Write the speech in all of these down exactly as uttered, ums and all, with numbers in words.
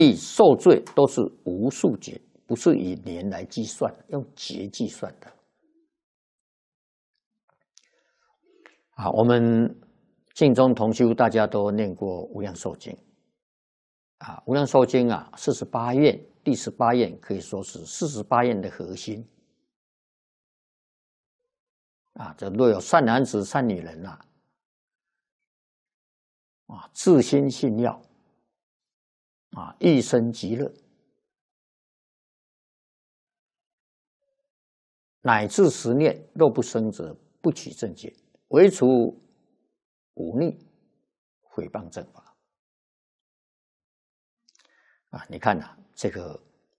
以受罪都是无数劫，不是以年来计算，用劫计算的。啊，我们净宗同修大家都念过《无量寿经》啊，《无量寿经》啊，四十八愿，第十八愿可以说是四十八愿的核心啊。这若有善男子、善女人啊，啊，自心信要啊，一生极乐，乃至十念，若不生者，不取正觉，唯除忤逆、毁谤正法。啊，你看呐、啊，这个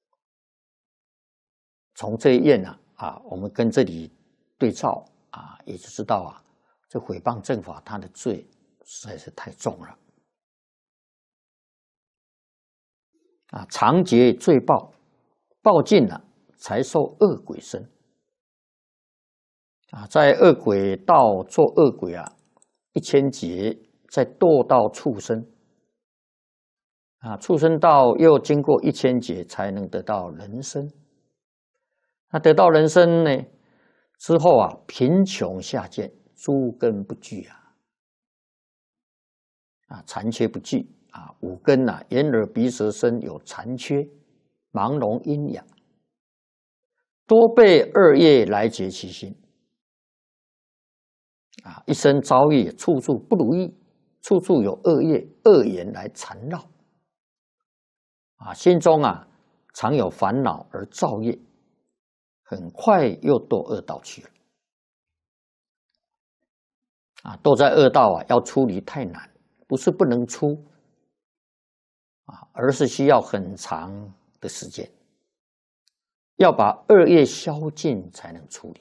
从这一愿呢，啊，我们跟这里对照啊，也就知道啊，这毁谤正法，它的罪实在是太重了。啊，常结罪报，报尽了才受恶鬼身。啊，在恶鬼道做恶鬼啊，一千劫，再堕到畜生。啊，畜生道又经过一千劫才能得到人身。那得到人身呢之后啊，贫穷下贱，诸根不具啊，啊，残缺不具啊，五根啊，眼耳鼻舌身有残缺，盲聋阴哑，多被恶业来结其心。啊，一生遭遇处处不如意，处处有恶业、恶言来缠绕。啊，心中啊常有烦恼而造业，很快又堕恶道去了。啊，堕在恶道啊，要出离太难，不是不能出，啊，而是需要很长的时间，要把恶业消尽才能出离。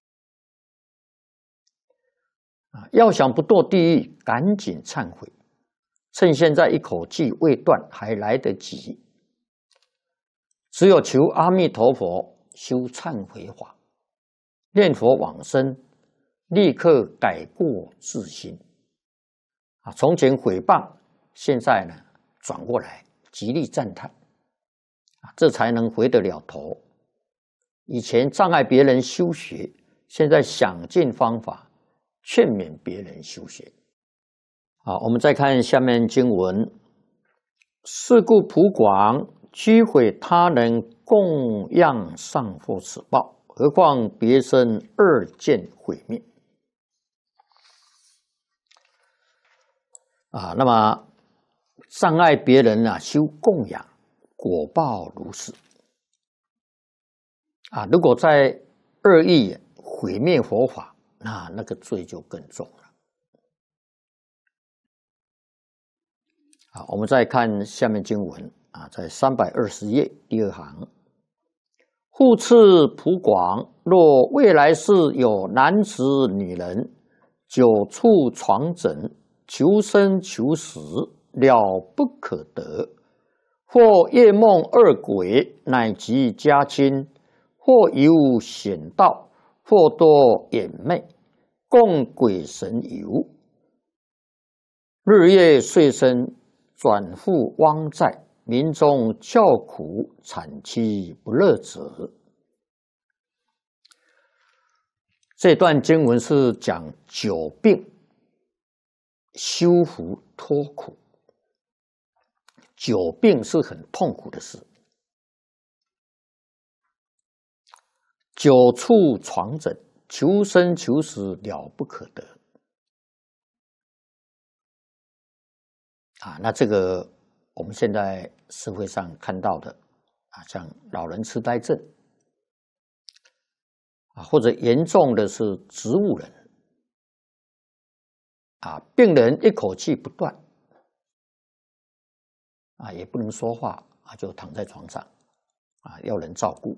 啊，要想不堕地狱，赶紧忏悔，趁现在一口气未断，还来得及。只有求阿弥陀佛修忏悔法，念佛往生，立刻改过自新。啊，从前毁谤，现在呢转过来极力赞叹，啊，这才能回得了头。以前障碍别人修学，现在想尽方法劝勉别人修学。好，我们再看下面经文：是故普广居毁他人供养尚获此报，何况别生二见毁灭。啊，那么障碍别人啊修供养，果报如是。啊，如果在恶意毁灭佛法，那那个罪就更重了。好，我们再看下面经文啊，在三百二十页第二行，复次普广，若未来世有男子女人，久处床枕，求生求死，了不可得，或夜梦恶鬼，乃及家亲，或游险道，或多眼魅，供鬼神游，日夜岁生，转复汪债，民众叫苦，惨凄不乐者。这段经文是讲久病修福脱苦。久病是很痛苦的事，久处床枕，求生求死，了不可得。啊，那这个我们现在社会上看到的啊，像老人痴呆症啊，或者严重的是植物人啊，病人一口气不断啊，也不能说话啊，就躺在床上啊，要人照顾，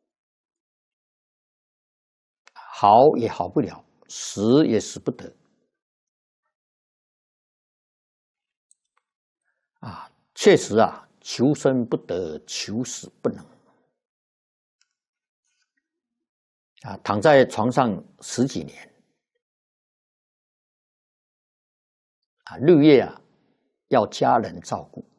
好也好不了，死也死不得。啊，确实啊，求生不得，求死不能。啊，躺在床上十几年，啊，日夜啊要家人照顾，